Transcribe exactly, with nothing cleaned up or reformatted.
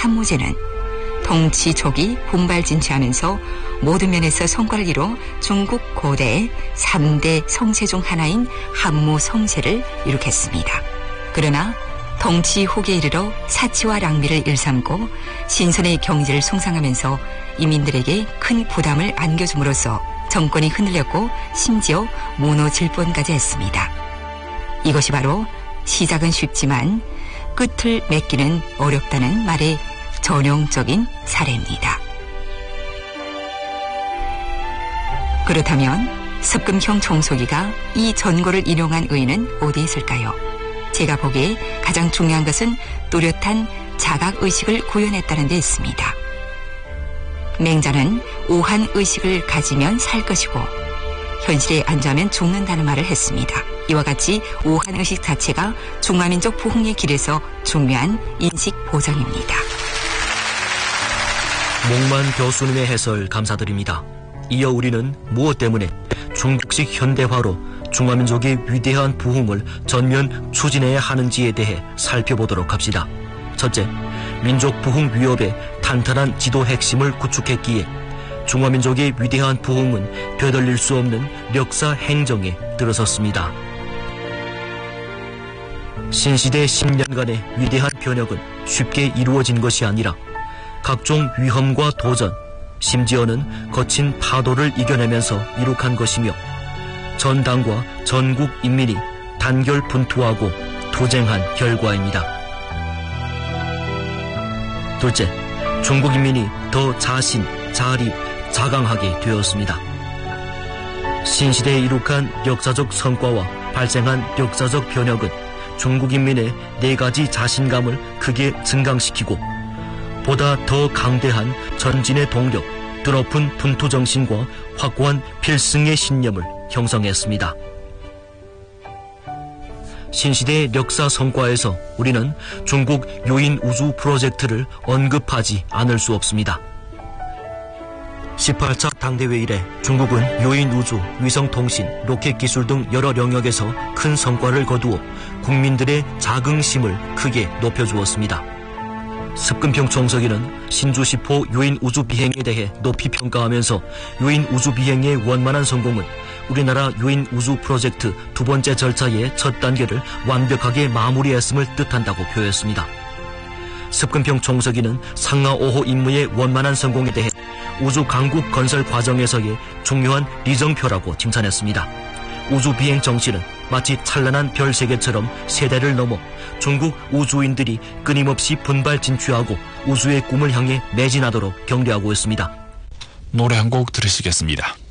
한무제는 동치족이 분발진취하면서 모든 면에서 성과를 이뤄 중국 고대의 삼 대 성세 중 하나인 한무 성세를 이룩했습니다. 그러나 동치 후기에 이르러 사치와 랑비를 일삼고 신선의 경제를 송상하면서 이민들에게 큰 부담을 안겨줌으로써 정권이 흔들렸고 심지어 무너질 뻔까지 했습니다. 이것이 바로 시작은 쉽지만 끝을 맺기는 어렵다는 말의 전형적인 사례입니다. 그렇다면 습금형 청소기가 이 전고를 인용한 의의는 어디에 있을까요? 제가 보기에 가장 중요한 것은 뚜렷한 자각의식을 구현했다는 데 있습니다. 맹자는 오한 의식을 가지면 살 것이고 현실에 안주하면 죽는다는 말을 했습니다. 이와 같이 오한 의식 자체가 중화민족 부흥의 길에서 중요한 인식 보장입니다. 목만 교수님의 해설 감사드립니다. 이어 우리는 무엇 때문에 중국식 현대화로 중화민족의 위대한 부흥을 전면 추진해야 하는지에 대해 살펴보도록 합시다. 첫째, 민족 부흥 위협의 탄탄한 지도 핵심을 구축했기에 중화민족의 위대한 부흥은 되돌릴 수 없는 역사 행정에 들어섰습니다. 신시대 십 년간의 위대한 변혁은 쉽게 이루어진 것이 아니라 각종 위험과 도전, 심지어는 거친 파도를 이겨내면서 이룩한 것이며 전 당과 전국 인민이 단결 분투하고 투쟁한 결과입니다. 둘째, 중국 인민이 더 자신, 자립, 자강하게 되었습니다. 신시대에 이룩한 역사적 성과와 발생한 역사적 변혁은 중국 인민의 네 가지 자신감을 크게 증강시키고 보다 더 강대한 전진의 동력, 드높은 분투정신과 확고한 필승의 신념을 형성했습니다. 신시대의 역사 성과에서 우리는 중국 요인 우주 프로젝트를 언급하지 않을 수 없습니다. 십팔 차 당대회 이래 중국은 요인 우주, 위성통신, 로켓 기술 등 여러 영역에서 큰 성과를 거두어 국민들의 자긍심을 크게 높여주었습니다. 습금평 총서기는 신주 십 호 요인 우주 비행에 대해 높이 평가하면서 요인 우주 비행의 원만한 성공은 우리나라 요인 우주 프로젝트 두 번째 절차의 첫 단계를 완벽하게 마무리했음을 뜻한다고 표했습니다. 습금평 총서기는 상하 오 호 임무의 원만한 성공에 대해 우주 강국 건설 과정에서의 중요한 리정표라고 칭찬했습니다. 우주 비행 정신은 마치 찬란한 별 세계처럼 세대를 넘어 중국 우주인들이 끊임없이 분발 진취하고 우주의 꿈을 향해 매진하도록 격려하고 있습니다. 노래 한 곡 들으시겠습니다.